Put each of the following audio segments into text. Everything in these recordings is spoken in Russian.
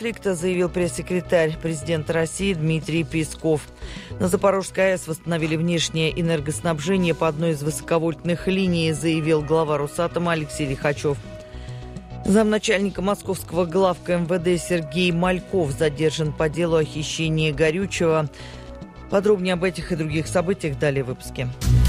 конфликта, заявил пресс-секретарь президента России Дмитрий Песков. На Запорожской АЭС восстановили внешнее энергоснабжение по одной из высоковольтных линий, заявил глава Росатома Алексей Лихачев. Замначальника московского главка МВД Сергей Мальков задержан по делу о хищении горючего. Подробнее об этих и других событиях далее в выпуске.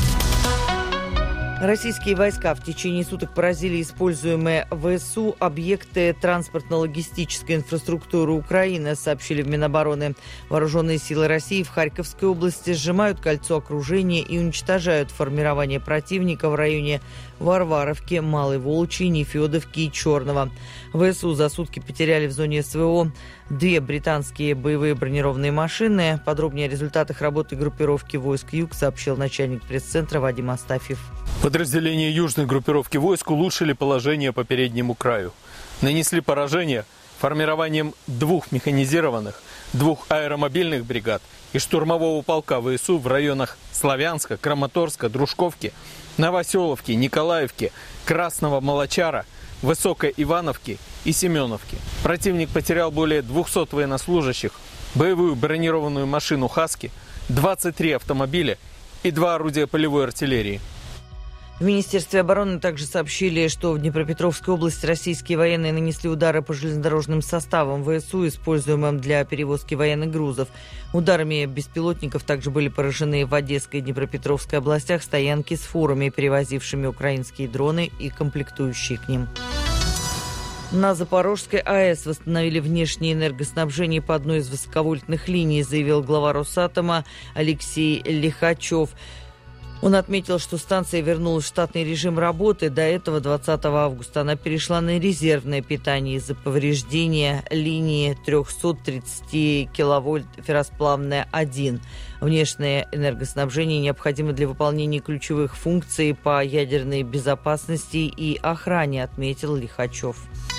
Российские войска в течение суток поразили используемые ВСУ объекты транспортно-логистической инфраструктуры Украины, сообщили в Минобороны. Вооруженные силы России в Харьковской области сжимают кольцо окружения и уничтожают формирование противника в районе Варваровки, Малой Волчьей, Нефедовки и Черного. ВСУ за сутки потеряли в зоне СВО 2 британские боевые бронированные машины. Подробнее о результатах работы группировки войск Юг сообщил начальник пресс-центра Вадим Астафьев. Подразделения южной группировки войск улучшили положение по переднему краю. Нанесли поражение формированием 2 механизированных, 2 аэромобильных бригад и штурмового полка ВСУ в районах Славянска, Краматорска, Дружковки, Новоселовки, Николаевки, Красного Молочара, Высокой Ивановки и Семеновки. Противник потерял более 200 военнослужащих, боевую бронированную машину «Хаски», 23 автомобиля и 2 орудия полевой артиллерии. В Министерстве обороны также сообщили, что в Днепропетровской области российские военные нанесли удары по железнодорожным составам ВСУ, используемым для перевозки военных грузов. Ударами беспилотников также были поражены в Одесской и Днепропетровской областях стоянки с фурами, перевозившими украинские дроны и комплектующие к ним. На Запорожской АЭС восстановили внешнее энергоснабжение по одной из высоковольтных линий, заявил глава Росатома Алексей Лихачев. Он отметил, что станция вернулась в штатный режим работы. До этого, 20 августа, она перешла на резервное питание из-за повреждения линии 330 киловольт ферросплавная 1. Внешнее энергоснабжение необходимо для выполнения ключевых функций по ядерной безопасности и охране, отметил Лихачев.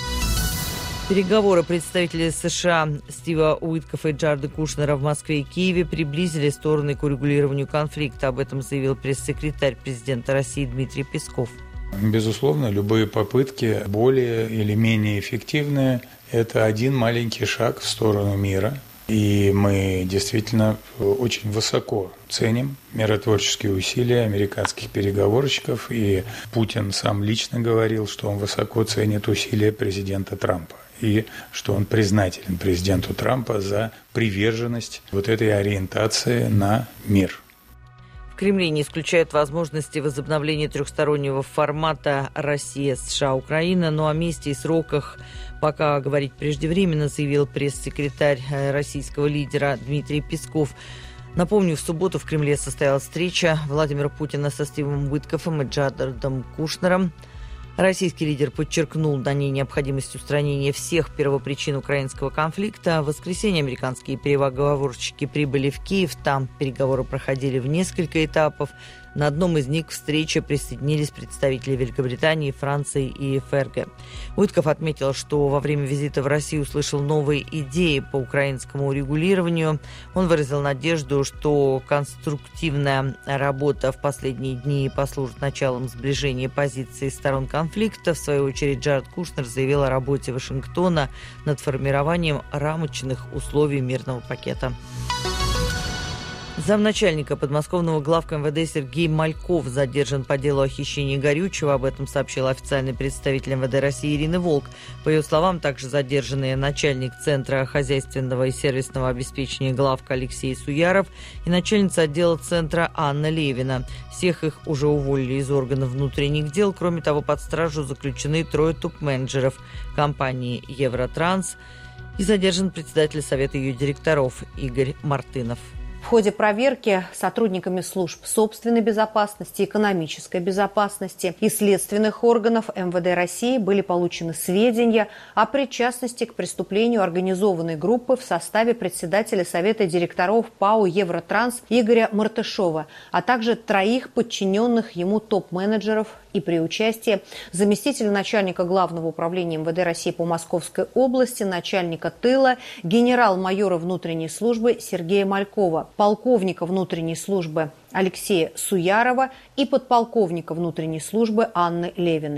Переговоры представителей США Стива Уиткофа и Джареда Кушнера в Москве и Киеве приблизили стороны к урегулированию конфликта. Об этом заявил пресс-секретарь президента России Дмитрий Песков. Безусловно, любые попытки, более или менее эффективные, это один маленький шаг в сторону мира. И мы действительно очень высоко ценим миротворческие усилия американских переговорщиков. И Путин сам лично говорил, что он высоко ценит усилия президента Трампа. И что он признателен президенту Трампа за приверженность вот этой ориентации на мир. В Кремле не исключают возможности возобновления трехстороннего формата Россия, США, Украина, но о месте и сроках пока говорить преждевременно, заявил пресс-секретарь российского лидера Дмитрий Песков. Напомню, в субботу в Кремле состоялась встреча Владимира Путина со Стивом Уиткофом и Джаредом Кушнером. Российский лидер подчеркнул на ней необходимость устранения всех первопричин украинского конфликта. В воскресенье американские переговорщики прибыли в Киев. Там переговоры проходили в несколько этапов. На одном из них к встрече присоединились представители Великобритании, Франции и ФРГ. Уиткоф отметил, что во время визита в Россию услышал новые идеи по украинскому урегулированию. Он выразил надежду, что конструктивная работа в последние дни послужит началом сближения позиций сторон конфликта. В свою очередь, Джаред Кушнер заявил о работе Вашингтона над формированием рамочных условий мирного пакета. Замначальника подмосковного главка МВД Сергей Мальков задержан по делу о хищении горючего. Об этом сообщил официальный представитель МВД России Ирина Волк. По ее словам, также задержаны начальник Центра хозяйственного и сервисного обеспечения главка Алексей Суяров и начальница отдела Центра Анна Левина. Всех их уже уволили из органов внутренних дел. Кроме того, под стражу заключены 3 топ-менеджеров компании «Евротранс» и задержан председатель Совета ее директоров Игорь Мартынов. В ходе проверки сотрудниками служб собственной безопасности, экономической безопасности и следственных органов МВД России были получены сведения о причастности к преступлению организованной группы в составе председателя Совета директоров ПАО «Евротранс» Игоря Мартышова, а также 3 подчиненных ему топ-менеджеров и при участии заместителя начальника Главного управления МВД России по Московской области, начальника тыла, генерал-майора внутренней службы Сергея Малькова, полковника внутренней службы Алексея Суярова и подполковника внутренней службы Анны Левиной.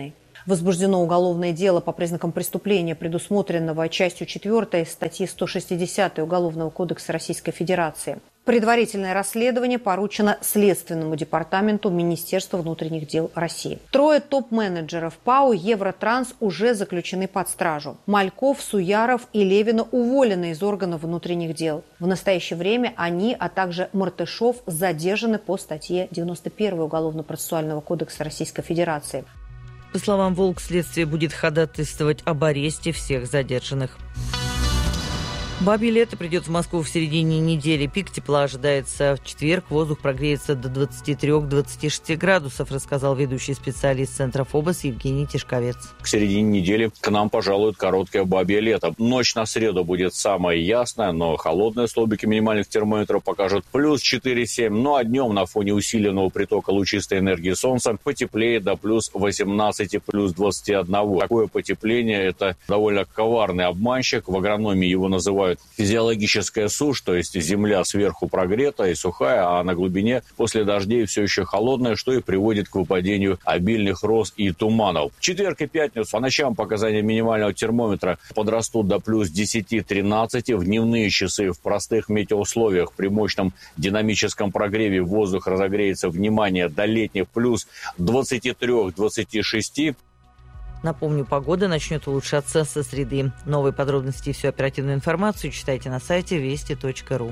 Возбуждено уголовное дело по признакам преступления, предусмотренного частью 4 статьи 160 Уголовного кодекса Российской Федерации. Предварительное расследование поручено Следственному департаменту Министерства внутренних дел России. 3 топ-менеджеров ПАО «Евротранс» уже заключены под стражу. Мальков, Суяров и Левина уволены из органов внутренних дел. В настоящее время они, а также Мартышов, задержаны по статье 91 Уголовно-процессуального кодекса Российской Федерации. По словам «Волк», следствие будет ходатайствовать об аресте всех задержанных. Бабье лето придет в Москву в середине недели. Пик тепла ожидается в четверг. Воздух прогреется до 23-26 градусов, рассказал ведущий специалист Центра ФОБОС Евгений Тишковец. К середине недели к нам пожалует короткое бабье лето. Ночь на среду будет самая ясная, но холодные столбики минимальных термометров покажут плюс 4,7. Ну а днем на фоне усиленного притока лучистой энергии солнца потеплеет до плюс 18, плюс 21. Такое потепление – это довольно коварный обманщик. В агрономии его называют физиологическая сушь, то есть земля сверху прогретая и сухая, а на глубине после дождей все еще холодная, что и приводит к выпадению обильных роз и туманов. В четверг и пятницу по ночам показания минимального термометра подрастут до плюс 10-13. В дневные часы в простых метеоусловиях при мощном динамическом прогреве воздух разогреется, внимание, до летних плюс 23-26. Напомню, погода начнет улучшаться со среды. Новые подробности и всю оперативную информацию читайте на сайте вести.ру.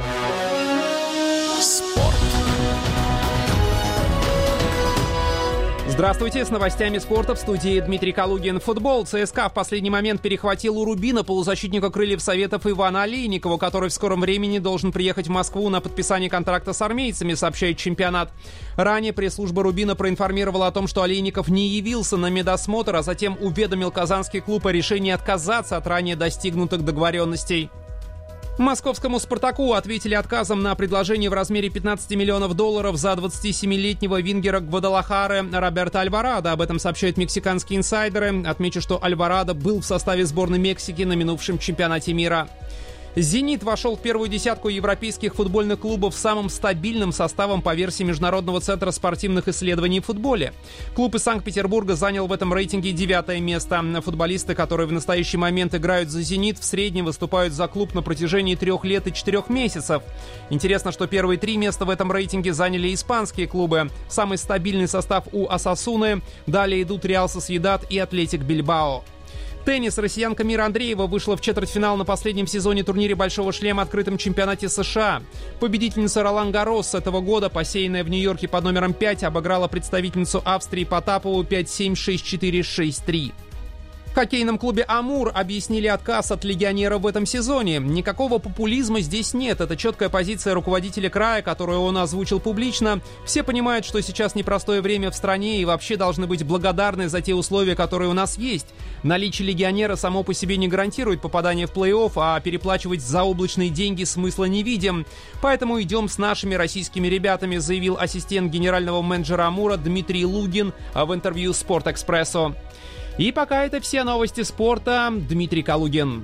Здравствуйте, с новостями спорта в студии Дмитрий Калугин. Футбол. ЦСКА в последний момент перехватил у Рубина полузащитника крыльев Советов Ивана Олейникова, который в скором времени должен приехать в Москву на подписание контракта с армейцами, сообщает Чемпионат. Ранее пресс-служба Рубина проинформировала о том, что Олейников не явился на медосмотр, а затем уведомил казанский клуб о решении отказаться от ранее достигнутых договоренностей. Московскому «Спартаку» ответили отказом на предложение в размере $15 миллионов за 27-летнего вингера Гвадалахары Роберто Альварадо. Об этом сообщают мексиканские инсайдеры. Отмечу, что Альварадо был в составе сборной Мексики на минувшем чемпионате мира. «Зенит» вошел в первую десятку европейских футбольных клубов с самым стабильным составом по версии Международного центра спортивных исследований в футболе. Клуб из Санкт-Петербурга занял в этом рейтинге 9-е место. Футболисты, которые в настоящий момент играют за «Зенит», в среднем выступают за клуб на протяжении 3 лет и 4 месяцев. Интересно, что первые 3 места в этом рейтинге заняли испанские клубы. Самый стабильный состав у «Осасуны». Далее идут «Реал Сосьедад» и «Атлетик Бильбао». Теннис. Россиянка Мира Андреева вышла в четвертьфинал на последнем сезоне турнире «Большого шлема» открытом чемпионате США. Победительница Ролан Гаррос этого года, посеянная в Нью-Йорке под номером 5, обыграла представительницу Австрии Потапову 5-7, 6-4, 6-3. В хоккейном клубе «Амур» объяснили отказ от легионера в этом сезоне. Никакого популизма здесь нет. Это четкая позиция руководителя края, которую он озвучил публично. Все понимают, что сейчас непростое время в стране и вообще должны быть благодарны за те условия, которые у нас есть. Наличие легионера само по себе не гарантирует попадание в плей-офф, а переплачивать заоблачные деньги смысла не видим. Поэтому идем с нашими российскими ребятами, заявил ассистент генерального менеджера «Амура» Дмитрий Лугин в интервью «Спортэкспрессу». И пока это все новости спорта. Дмитрий Калугин.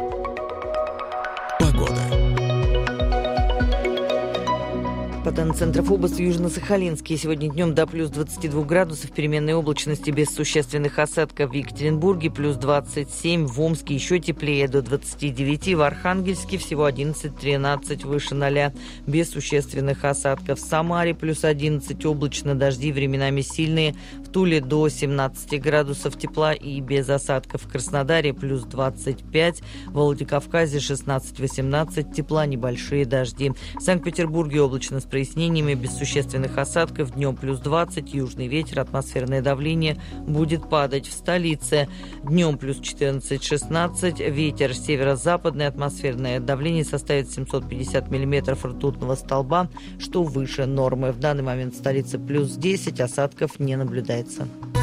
Погода. По данным Центра ФОБОС, Южно-Сахалинске сегодня днем до плюс 22 градусов, переменной облачности без существенных осадков. В Екатеринбурге плюс 27, в Омске еще теплее до 29, в Архангельске всего 11-13 выше 0, без существенных осадков. В Самаре плюс 11, облачно, дожди временами сильные. В Туле до 17 градусов тепла и без осадков. В Краснодаре плюс 25, в Владикавказе 16-18 тепла, небольшие дожди. В Санкт-Петербурге облачно с прояснениями, без существенных осадков, днем плюс 20, южный ветер, атмосферное давление будет падать. В столице днем плюс 14-16, ветер северо-западный, атмосферное давление составит 750 миллиметров ртутного столба, что выше нормы. В данный момент в столице плюс 10, осадков не наблюдается.